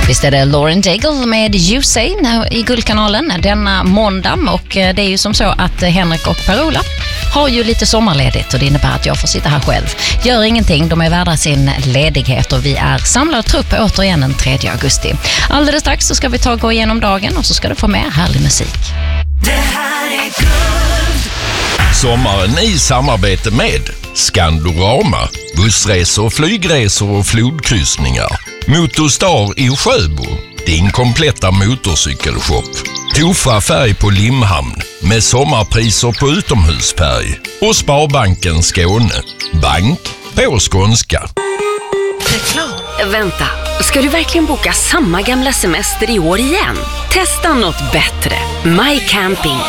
Visst är det Lauren Daigle med You Say i Guldkanalen denna måndag, och det är ju som så att Henrik och Per-Ola har ju lite sommarledigt, och det innebär att jag får sitta här själv. Gör ingenting, de är värda sin ledighet och vi är samlad trupp återigen den 3 augusti. Alldeles strax så ska vi gå igenom dagen och så ska du få med härlig musik. Det här är Guld. Sommaren i samarbete med Skandorama, bussresor, flygresor och flodkryssningar. Motorstar i Sjöbo, din kompletta motorcykelshop. Tofa färg på Limhamn med sommarpriser på utomhusfärg. Och Sparbanken Skåne, bank på skånska. Vänta, ska du verkligen boka samma gamla semester i år igen? Testa något bättre. My Camping.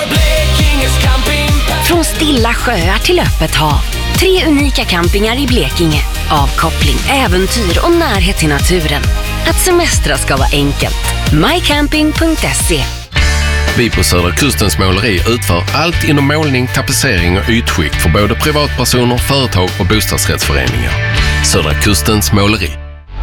Från stilla sjöar till öppet hav. 3 unika campingar i Blekinge. Avkoppling, äventyr och närhet till naturen. Att semestra ska vara enkelt. mycamping.se. Vi på Södra Kustens måleri utför allt inom målning, tapetsering och ytskikt för både privatpersoner, företag och bostadsrättsföreningar. Södra Kustens måleri.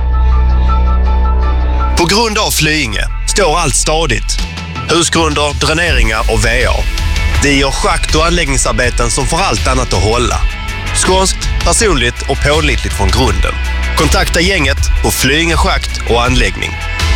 På grund av Flyinge står allt stadigt. Husgrunder, dräneringar och VA. Vi gör schakt- och anläggningsarbeten som får allt annat att hålla. Skånskt, personligt och pålitligt från grunden. Kontakta gänget på Flyinge schakt och anläggning.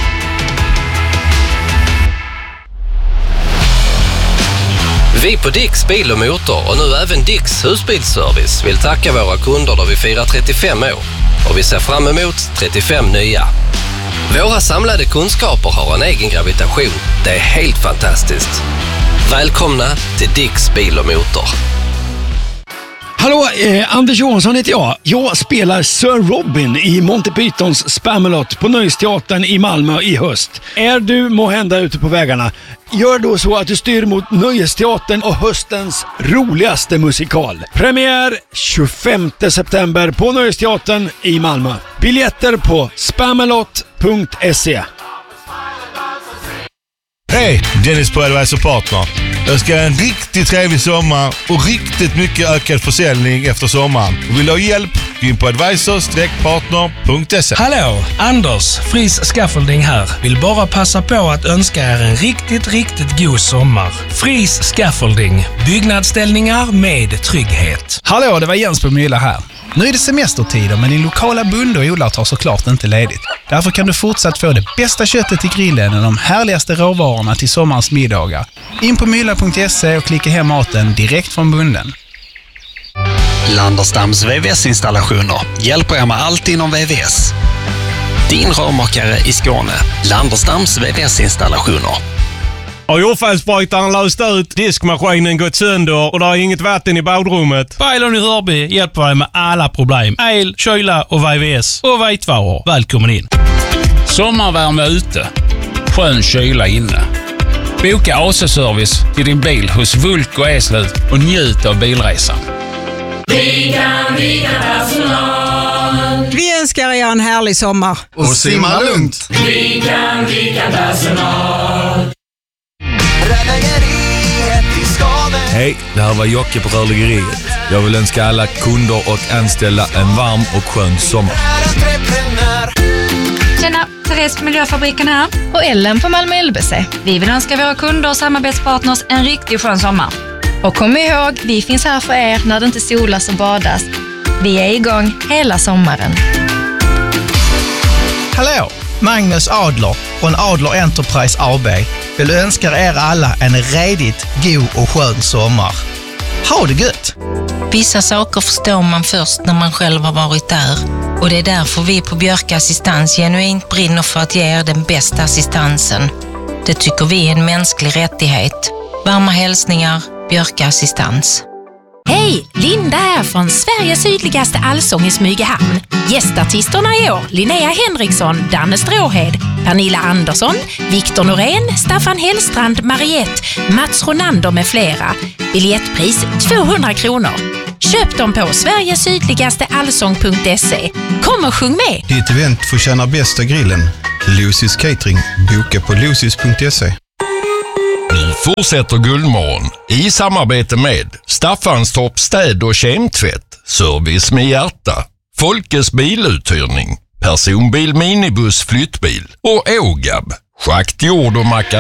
Vi på Dicks Bil och Motor och nu även Dicks Husbilsservice vill tacka våra kunder då vi firar 35 år. Och vi ser fram emot 35 nya. Våra samlade kunskaper har en egen gravitation. Det är helt fantastiskt. Välkomna till Dicks Bil och Motor. Hallå, Anders Johansson heter jag. Jag spelar Sir Robin i Monty Pythons Spamalot på Nöjesteatern i Malmö i höst. Är du måhända ute på vägarna? Gör då så att du styr mot Nöjesteatern och höstens roligaste musikal. Premiär 25 september på Nöjesteatern i Malmö. Biljetter på spamalot.se. Hej, Dennis på Advice Partner. Jag ska ha en riktigt trevlig sommar och riktigt mycket ökad försäljning efter sommaren. Vill du ha hjälp? Gå in på advisor-partner.se. Hallå, Anders, Fris Scaffolding här. Vill bara passa på att önska er en riktigt god sommar. Fris Scaffolding, byggnadsställningar med trygghet. Hallå, det var Jens på Mylla här. Nu är det semestertider, men din lokala bonde och odlare tar såklart inte ledigt. Därför kan du fortsatt få det bästa köttet till grillen och de härligaste råvarorna till sommarens middagar. In på mylla.se och klicka hem maten direkt från bonden. Landerstams VVS-installationer hjälper er med allt inom VVS. Din rörmakare i Skåne. Landerstams VVS-installationer. Har jordfallsbrytaren löst ut, diskmaskinen gått sönder och det har inget vatten i badrummet? Bailon i Hörby hjälper dig med alla problem. El, kyla och VVS. Och vitvaror. Välkommen in. Sommarvärme ute. Skön kyla inne. Boka AC-service till din bil hos Vulk och Eslöv och njut av bilresan. Vi kan personal. Vi önskar er en härlig sommar. Och simma lugnt. Vi kan personal. Hej, det här var Jocke på Rörläggeriet. Jag vill önska alla kunder och anställda en varm och skön sommar. Tjena, Therese på Miljöfabriken här. Och Ellen på Malmö LBC. Vi vill önska våra kunder och samarbetspartners en riktigt skön sommar. Och kom ihåg, vi finns här för er när det inte solas och badas. Vi är igång hela sommaren. Hallå, Magnus Adler från Adler Enterprise AB vill önska er alla en redigt god och skön sommar. Ha det gött! Vissa saker förstår man först när man själv har varit där. Och det är därför vi på Björk Assistans genuint brinner för att ge er den bästa assistansen. Det tycker vi är en mänsklig rättighet. Varma hälsningar, Björk Assistans. Hej! Linda här från Sveriges sydligaste allsång i Smygehamn. Gästartisterna i år: Linnea Henriksson, Danne Stråhed, Pernilla Andersson, Viktor Norén, Staffan Hellstrand, Mariette, Mats Ronander med flera. Biljettpris 200 kronor. Köp dem på sverigesydligasteallsång.se. Kom och sjung med! Ditt event får tjäna bästa grillen. Lucy's Catering. Boka på lucys.se. Nu fortsätter Guldmorgon i samarbete med Staffanstorp städ- och kemtvätt, service med hjärta, Folkes biluthyrning, personbil, minibuss, flyttbil och Ågab, schakt, jord och